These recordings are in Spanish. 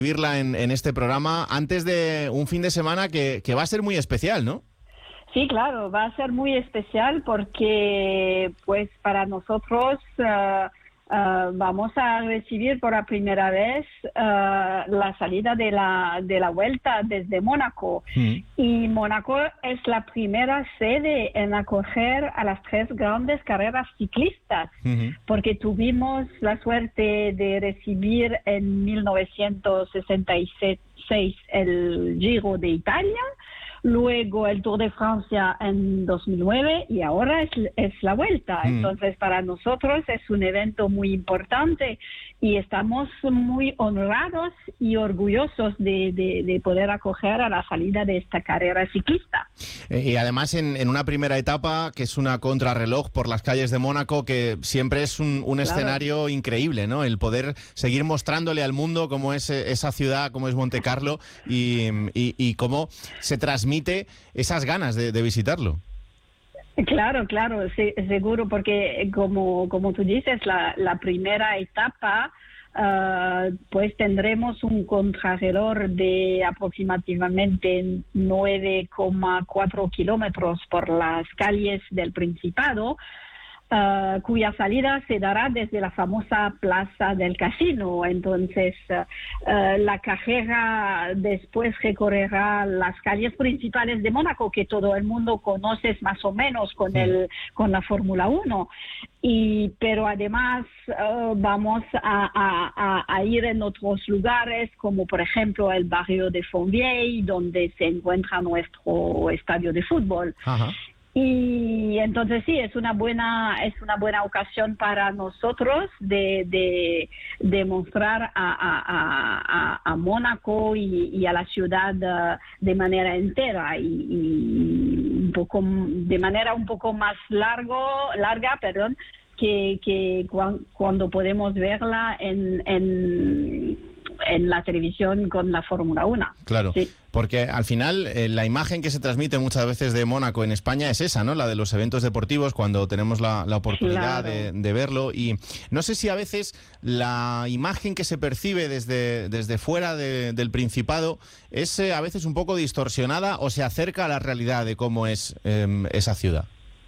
vivirla en este programa antes de un fin de semana que va a ser muy especial, ¿no? Sí, claro, va a ser muy especial porque, pues, para nosotros vamos a recibir por la primera vez la salida de la Vuelta desde Mónaco. Y Mónaco es la primera sede en acoger a las 3 grandes carreras ciclistas, porque tuvimos la suerte de recibir en 1966 el Giro de Italia, luego el Tour de Francia en 2009 y ahora es la Vuelta. Entonces, para nosotros es un evento muy importante y estamos muy honrados y orgullosos de poder acoger a la salida de esta carrera ciclista. Y además en una primera etapa, que es una contrarreloj por las calles de Mónaco, que siempre es un escenario increíble, ¿no? El poder seguir mostrándole al mundo cómo es esa ciudad, cómo es Montecarlo y cómo se transmite esas ganas de visitarlo. Claro, sí, seguro, porque como tú dices, la primera etapa, pues tendremos un contrarreloj de aproximadamente 9,4 kilómetros por las calles del Principado, cuya salida se dará desde la famosa Plaza del Casino. Entonces, la carrera después recorrerá las calles principales de Mónaco, que todo el mundo conoce más o menos con la Fórmula 1. Pero además vamos a ir en otros lugares, como por ejemplo el barrio de Fontvieille, donde se encuentra nuestro estadio de fútbol. Ajá. Y entonces sí, es una buena ocasión para nosotros de mostrar a Mónaco y a la ciudad de manera entera y de manera un poco más larga, que cuando podemos verla en la televisión con la Fórmula 1. Claro, sí. Porque al final la imagen que se transmite muchas veces de Mónaco en España es esa, ¿no? La de los eventos deportivos, cuando tenemos la oportunidad de verlo. Y no sé si a veces la imagen que se percibe desde fuera del Principado es a veces un poco distorsionada o se acerca a la realidad de cómo es esa ciudad.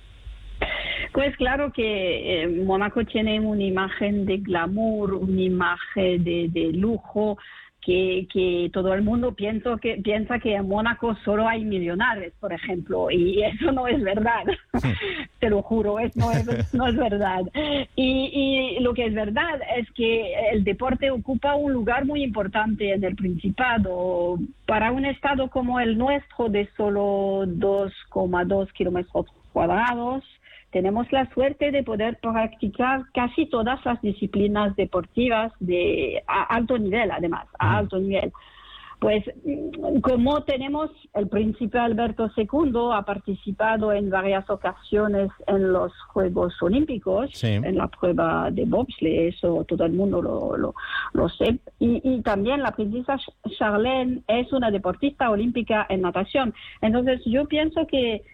Pues claro que Mónaco tiene una imagen de glamour, una imagen de lujo, que todo el mundo piensa que en Mónaco solo hay millonarios, por ejemplo, y eso no es verdad. Te lo juro, no es verdad. Y lo que es verdad es que el deporte ocupa un lugar muy importante en el Principado. Para un estado como el nuestro, de solo 2,2 kilómetros cuadrados, tenemos la suerte de poder practicar casi todas las disciplinas deportivas a alto nivel, además, a alto nivel. Pues como tenemos el príncipe Alberto II ha participado en varias ocasiones en los Juegos Olímpicos, en la prueba de bobsleigh, eso todo el mundo lo sabe. Y también la princesa Charlene es una deportista olímpica en natación. Entonces yo pienso que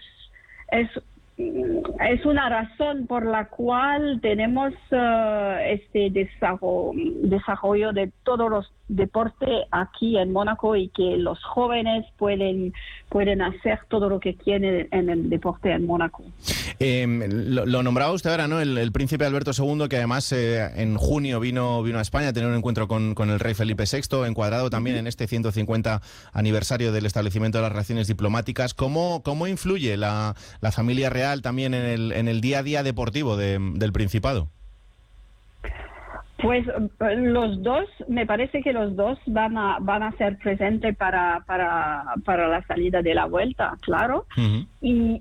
es una razón por la cual tenemos este desarrollo de todos los deportes aquí en Mónaco y que los jóvenes pueden hacer todo lo que quieren en el deporte en Mónaco. Lo nombraba usted ahora, ¿no? El príncipe Alberto II, que además en junio vino a España a tener un encuentro con el rey Felipe VI, encuadrado también en este 150 aniversario del establecimiento de las relaciones diplomáticas. ¿Cómo influye la familia real también en el día a día deportivo del Principado? Pues me parece que los dos van a ser presentes para la salida de la Vuelta, claro. Y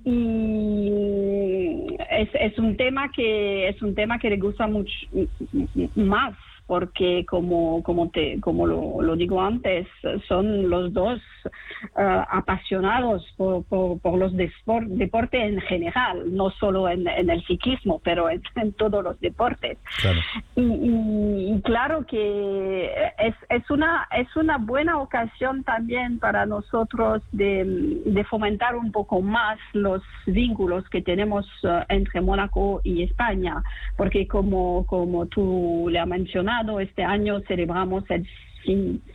es un tema que le gusta mucho más, porque como lo digo antes, son los dos apasionados por los deportes en general, no solo en el ciclismo, pero en todos los deportes. Claro. Y claro que es una buena ocasión también para nosotros de fomentar un poco más los vínculos que tenemos entre Mónaco y España, porque como tú le has mencionado, este año celebramos el